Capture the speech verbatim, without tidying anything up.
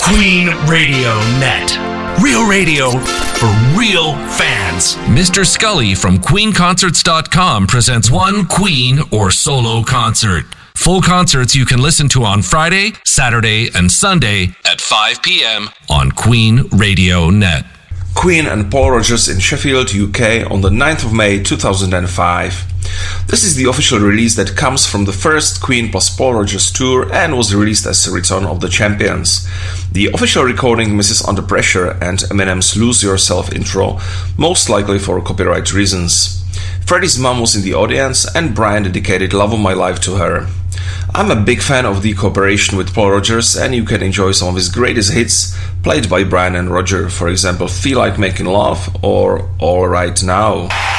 Queen Radio Net. Real radio for real fans. Mister Scully from Queen Concerts dot com presents one Queen or solo concert. Full concerts you can listen to on Friday, Saturday, and Sunday at five p.m. on Queen Radio Net. Queen and Paul Rodgers in Sheffield, U K on the ninth of May two thousand five. This is the official release that comes from the first Queen plus Paul Rodgers tour and was released as a return of the champions. The official recording misses Under Pressure and Eminem's Lose Yourself intro, most likely for copyright reasons. Freddie's mum was in the audience and Brian dedicated Love of My Life to her. I'm a big fan of the cooperation with Paul Rodgers, and you can enjoy some of his greatest hits played by Brian and Roger, for example Feel Like Making Love or All Right Now.